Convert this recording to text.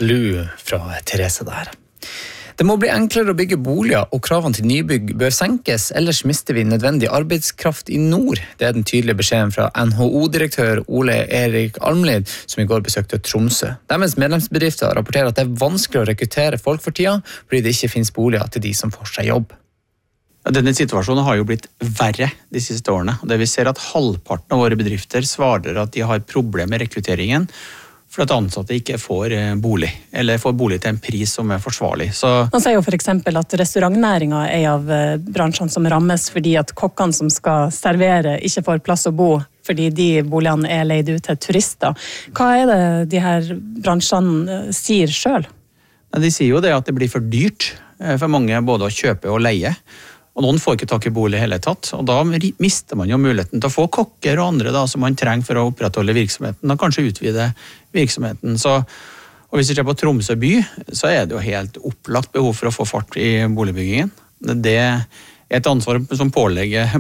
Lu fra Therese der. Det må bli enklere å bygge boliger, og kravene til nybygg bør senkes, ellers mister vi nødvendig arbeidskraft i nord. Det er den tydelige beskjeden fra NHO-direktør Ole Erik Almlid, som i går besøkte Tromsø. Deres medlemsbedrifter rapporterer at det er vanskelig å rekruttere folk for tida, fordi det ikke finnes boliger til de som får seg jobb. Denne situasjonen har jo blitt verre de siste årene. Det vi ser at halvparten av våre bedrifter svarer at de har problemer med rekrutteringen, for at ansatte ikke får bolig, eller får bolig til en pris som er forsvarlig. Man sier jo for eksempel at restaurantnæringen er en av bransjene som rammes fordi at kokkene som skal servere ikke får plass å bo, fordi de boligene er leid ut til turister. Hva er det de her bransjene sier selv? De sier jo det at det blir for dyrt for mange både å kjøpe og leie. Og noen får ikke tak i bolig hele tatt, og da mister man jo muligheten til å få kokker og andre da, som man trenger for å opprettholde virksomheten, og kanskje utvide virksomheten. Og hvis vi ser på Tromsø by, så er det jo helt opplagt behov for å få fart i boligbyggingen. Det er et ansvar som pålegger